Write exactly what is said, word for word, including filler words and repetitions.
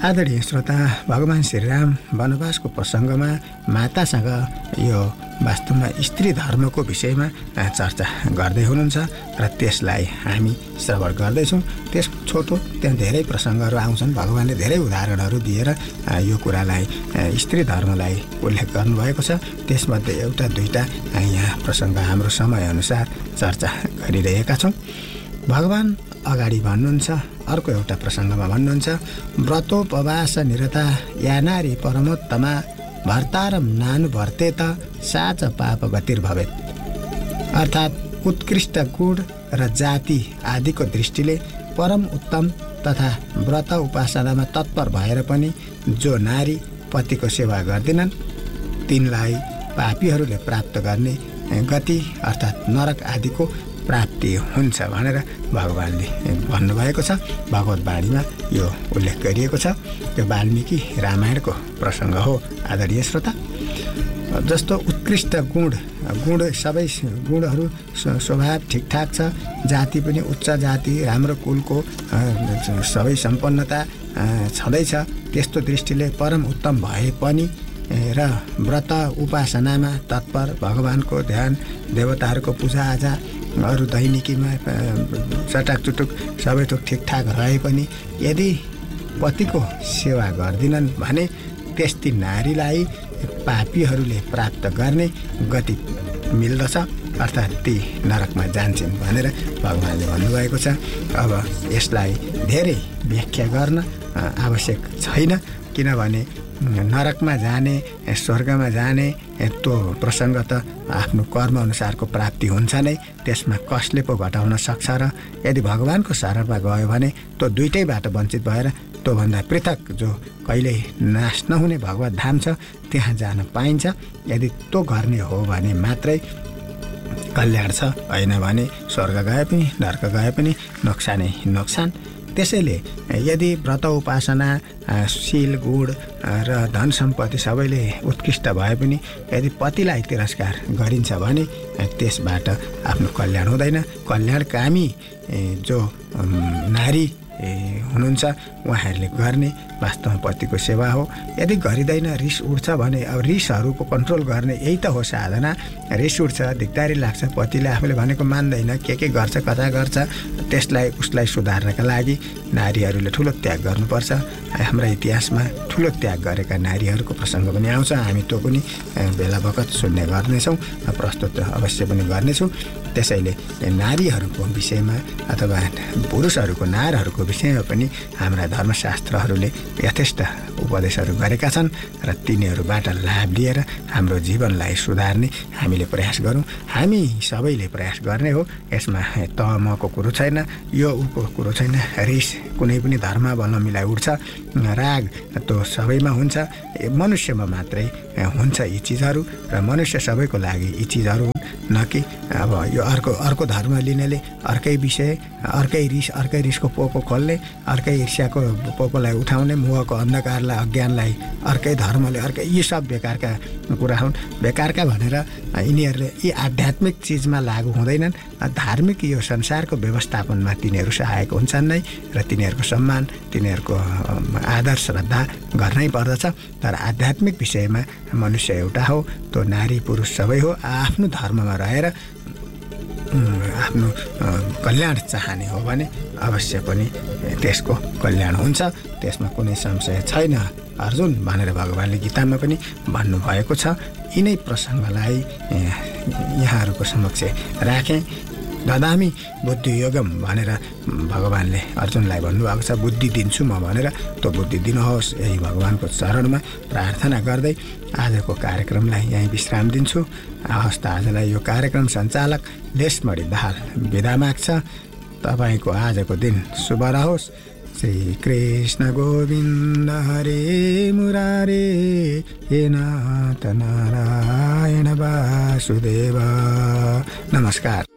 आदरणीय श्रोता, भगवान श्रीराम वनवासको प्रसङ्गमा मातासँग यो वास्तवमा स्त्री धर्मको विषयमा चर्चा गर्दै हुनुहुन्छ र त्यसलाई हामी श्रवण गर्दैछौँ। त्यस छोटो त्यहाँ धेरै प्रसङ्गहरू आउँछन्। भगवानले धेरै उदाहरणहरू दिएर यो कुरालाई स्त्री धर्मलाई उल्लेख गर्नुभएको छ। त्यसमध्ये एउटा दुईवटा यहाँ प्रसङ्ग हाम्रो समयअनुसार चर्चा गरिरहेका छौँ। भगवान अगाडि भन्नुहुन्छ, अर्को एउटा प्रसङ्गमा भन्नुहुन्छ, व्रतोपवास निरता या नारी परमोत्तमा भर्तारम नानु भर्तेत साच पाप गतिर्भवेत्। अर्थात् उत्कृष्ट गुण र जाति आदिको दृष्टिले परम उत्तम तथा व्रत उपासनामा तत्पर भएर पनि जो नारी पतिको सेवा गर्दैनन् तिनलाई पापीहरूले प्राप्त गर्ने गति अर्थात् नरक आदिको प्राप्ति हुन्छ भनेर भगवानले भन्नुभएको छ। भगवत वाणीमा यो उल्लेख गरिएको छ। यो वाल्मीकि रामायणको प्रसङ्ग हो। आदरणीय श्रोता, जस्तो उत्कृष्ट गुण गुण सबै गुणहरू स्वभाव ठिकठाक छ, जाति पनि उच्च जाति राम्रो कुलको सबै सम्पन्नता छँदैछ, त्यस्तो दृष्टिले परम उत्तम भए पनि र व्रत उपासनामा तत्पर, भगवानको ध्यान, देवताहरूको पूजाआजा अरू दैनिकीमा चटाकचुटुक सबै थोक ठिकठाक रहे पनि यदि पतिको सेवा गर्दिनन् भने त्यस्ती नारीलाई पापीहरूले प्राप्त गर्ने गति मिल्दछ, अर्थात् ती नरकमा जान्छन् भनेर भगवानले भन्नुभएको छ। अब यसलाई धेरै व्याख्या गर्न आवश्यक छैन, किनभने नरकमा जाने, स्वर्गमा जाने त्यो प्रसङ्ग त आफ्नो कर्मअनुसारको प्राप्ति हुन्छ नै, त्यसमा कसले पो घटाउन सक्छ र यदि भगवानको शरणमा गयो भने त्यो दुइटैबाट वञ्चित भएर त्योभन्दा पृथक जो कहिल्यै नाश नहुने भगवत धाम छ त्यहाँ जान पाइन्छ। यदि त्यो गर्ने हो भने मात्रै कल्याण छ, होइन भने स्वर्ग गए पनि नर्क गए पनि नोक्सानै नोक्सान। त्यसैले यदि व्रत उपासना, शील, गुण र धन सम्पत्ति सबैले उत्कृष्ट भए पनि यदि पतिलाई तिरस्कार गरिन्छ भने त्यसबाट आफ्नो कल्याण हुँदैन। कल्याणकामी जो नारी हुनुहुन्छ उहाँहरूले गर्ने वास्तवमा पतिको सेवा हो। यदि गरिँदैन, रिस उठ्छ भने अब रिसहरूको कन्ट्रोल गर्ने यही त हो साधना। रिस उठ्छ, दिक्दारी लाग्छ, पतिले आफूले भनेको मान्दैन, के के गर्छ, कता गर्छ, त्यसलाई उसलाई सुधार्नका लागि नारीहरूले ठुलो त्याग गर्नुपर्छ। हाम्रा इतिहासमा ठुलो त्याग गरेका नारीहरूको प्रसङ्ग पनि आउँछ। हामी त्यो पनि बेला बखत सुन्ने गर्नेछौँ, प्रस्तुत अवश्य पनि गर्नेछौँ। त्यसैले नारीहरूको विषयमा अथवा पुरुषहरूको, नारहरूको विषयमा पनि हाम्रा धर्मशास्त्रहरूले यथेष्ट उपदेशहरू गरेका छन् र तिनीहरूबाट लाभ लिएर हाम्रो जीवनलाई सुधार्ने हामीले प्रयास गरौँ। हामी सबैले प्रयास गर्ने हो। यसमा त मको कुरो छैन, यो उको कुरो छैन। रिस कुनै पनि धर्मावलम्बीलाई उठ्छ, राग त्यो सबैमा हुन्छ, मनुष्यमा मात्रै हुन्छ यी चिजहरू र मनुष्य सबैको लागि यी चिजहरू हुन्, न कि अब यो अर्को अर्को धर्म लिनेले अर्कै विषय, अर्कै रिस, अर्कै रिसको पोको खोल्ने, अर्कै ईर्ष्याको पोकोलाई उठाउने, मोहको अन्धकारलाई, अज्ञानलाई अर्कै धर्मले, अर्कै, यी सब बेकारका कुरा हुन्। बेकारका भनेर यिनीहरूले यी आध्यात्मिक चिजमा लागु हुँदैनन्। धार्मिक यो संसारको व्यवस्थापनमा तिनीहरू सहायक हुन्छन् नै र तिनीहरूको सम्मान, तिनीहरूको आदर श्रद्धा गर्नै पर्दछ। तर आध्यात्मिक विषयमा मनुष्य एउटा हो, त्यो नारी पुरुष सबै हो। आफ्नो धर्ममा रहेर आफ्नो कल्याण चाहने हो भने अवश्य पनि त्यसको कल्याण हुन्छ, त्यसमा कुनै संशय छैन अर्जुन भनेर भगवानले गीतामा पनि भन्नुभएको छ। यिनै प्रसङ्गलाई यहाँहरूको समक्ष राखेँ। ददामि बुद्धि योगम भनेर भगवानले अर्जुनलाई भन्नुभएको छ। बुद्धि दिन्छु म भनेर त्यो बुद्धि दिनुहोस्, यही भगवानको चरणमा प्रार्थना गर्दै आजको कार्यक्रमलाई यहीँ विश्राम दिन्छु। हवस् त, आजलाई यो कार्यक्रम सञ्चालक लेसमणि दाहाल बिदा माग्छ। तपाईँको आजको दिन शुभ रहोस्। श्री कृष्ण गोविन्द हरे मुरारे हे नाथ नारायण वासुदेव। नमस्कार।